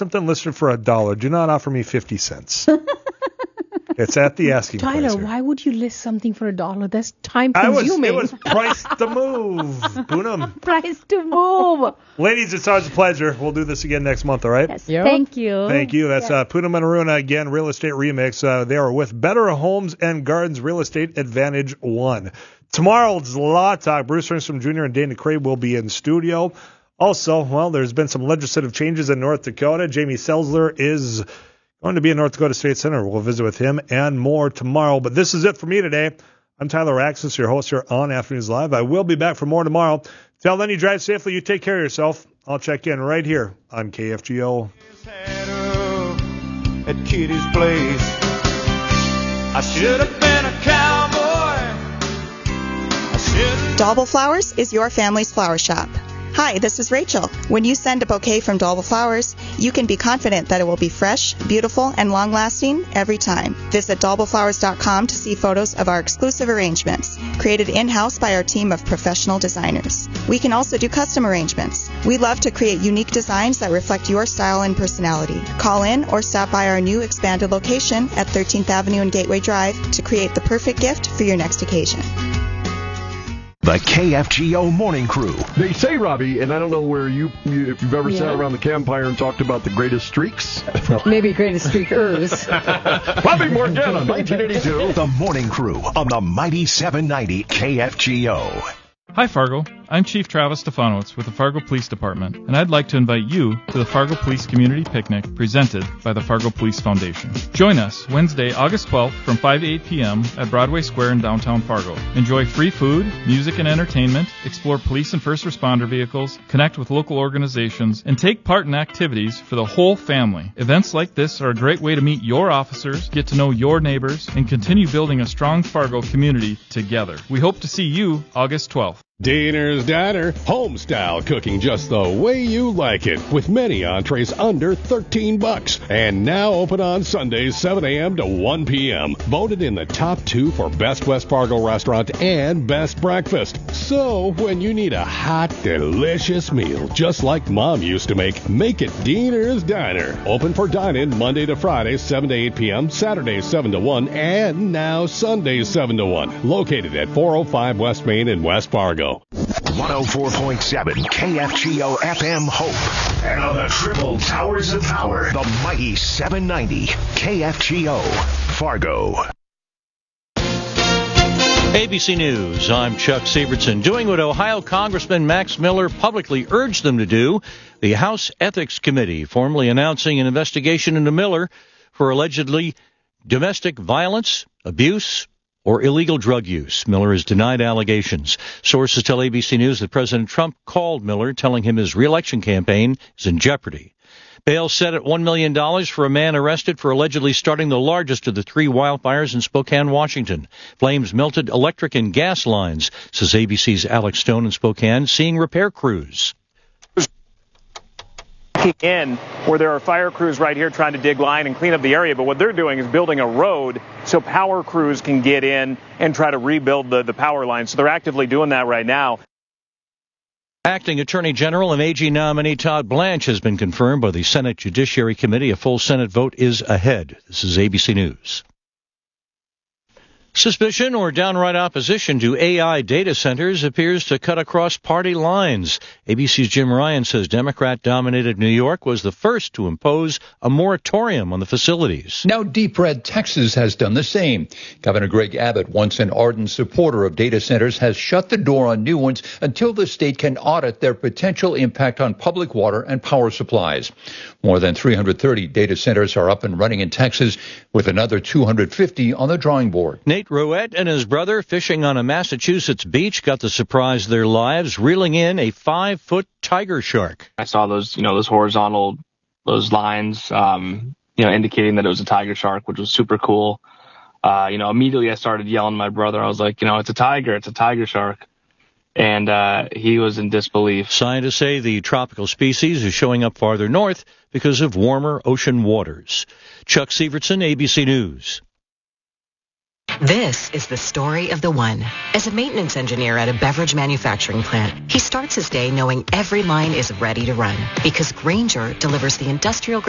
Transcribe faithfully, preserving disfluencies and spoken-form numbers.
something listed for a dollar, do not offer me fifty cents. It's at the asking Tyler, price here. why would you list something for a dollar? That's time I was, consuming. it was price to move. Poonam. Price to move. Ladies, it's always a pleasure. We'll do this again next month, all right? Yes. Yep. Thank you. Thank you. That's Yes. uh, Poonam and Aruna again, Real Estate Remix. Uh, they are with Better Homes and Gardens Real Estate Advantage One. Tomorrow's Law Talk. Bruce Ringstrom Junior and Dana Craig will be in studio. Also, well, there's been some legislative changes in North Dakota. Jamie Selzler is going to be in North Dakota State Center. We'll visit with him and more tomorrow. But this is it for me today. I'm Tyler Axis, your host here on Afternoons Live. I will be back for more tomorrow. Till then, you drive safely. You take care of yourself. I'll check in right here on K F G O. At Kitty's place, I should have been a cowboy. I should. Dalble Flowers is your family's flower shop. Hi, this is Rachel. When you send a bouquet from Dalble Flowers, you can be confident that it will be fresh, beautiful, and long-lasting every time. Visit dalble flowers dot com to see photos of our exclusive arrangements, created in-house by our team of professional designers. We can also do custom arrangements. We love to create unique designs that reflect your style and personality. Call in or stop by our new expanded location at thirteenth Avenue and Gateway Drive to create the perfect gift for your next occasion. The K F G O Morning Crew. They say, Robbie, and I don't know where you, you if you've ever Yeah. sat around the campfire and talked about the greatest streaks. Maybe greatest streakers. Robbie Morgana, nineteen eighty-two. The Morning Crew on the mighty seven ninety K F G O. Hi Fargo, I'm Chief Travis Stefanowitz with the Fargo Police Department, and I'd like to invite you to the Fargo Police Community Picnic presented by the Fargo Police Foundation. Join us Wednesday, August twelfth from five to eight p.m. at Broadway Square in downtown Fargo. Enjoy free food, music and entertainment, explore police and first responder vehicles, connect with local organizations, and take part in activities for the whole family. Events like this are a great way to meet your officers, get to know your neighbors, and continue building a strong Fargo community together. We hope to see you August twelfth. Diner's Diner, home style cooking just the way you like it, with many entrees under thirteen bucks, and now open on Sundays seven a.m. to one p.m. Voted in the top two for Best West Fargo Restaurant and Best Breakfast. So when you need a hot, delicious meal just like Mom used to make, make it Diner's Diner. Open for dine-in Monday to Friday seven to eight p.m., Saturdays seven to one, and now Sundays seven to one. Located at four oh five West Main in West Fargo. one oh four point seven K F G O F M Hope. And on the triple towers of power, the mighty seven ninety K F G O Fargo. A B C News, I'm Chuck Sievertson. Doing what Ohio Congressman Max Miller publicly urged them to do, the House Ethics Committee formally announcing an investigation into Miller for allegedly domestic violence, abuse, or illegal drug use. Miller has denied allegations. Sources tell A B C News that President Trump called Miller, telling him his re-election campaign is in jeopardy. Bail set at one million dollars for a man arrested for allegedly starting the largest of the three wildfires in Spokane, Washington. Flames melted electric and gas lines, says A B C's Alex Stone in Spokane, seeing repair crews. In where there are fire crews right here trying to dig line and clean up the area, but what they're doing is building a road so power crews can get in and try to rebuild the, the power line. So they're actively doing that right now. Acting Attorney General and A G nominee Todd Blanche has been confirmed by the Senate Judiciary Committee. A full Senate vote is ahead. This is A B C News. Suspicion or downright opposition to A I data centers appears to cut across party lines. A B C's Jim Ryan says Democrat-dominated New York was the first to impose a moratorium on the facilities. Now Deep Red Texas has done the same. Governor Greg Abbott, once an ardent supporter of data centers, has shut the door on new ones until the state can audit their potential impact on public water and power supplies. More than three hundred thirty data centers are up and running in Texas, with another two hundred fifty on the drawing board. Nate Rouette and his brother fishing on a Massachusetts beach got the surprise of their lives, reeling in a five-foot tiger shark. I saw those, you know, those horizontal, those lines, um, you know, indicating that it was a tiger shark, which was super cool. Uh, you know, immediately I started yelling at my brother. I was like, you know, it's a tiger, it's a tiger shark. And uh, he was in disbelief. Scientists say the tropical species is showing up farther north because of warmer ocean waters. Chuck Sievertson, A B C News. This is the story of the one. As a maintenance engineer at a beverage manufacturing plant, he starts his day knowing every line is ready to run because Grainger delivers the industrial